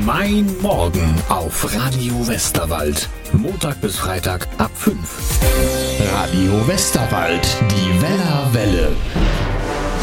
Mein Morgen auf Radio Westerwald. Montag bis Freitag ab 5. Radio Westerwald, die Weller Welle.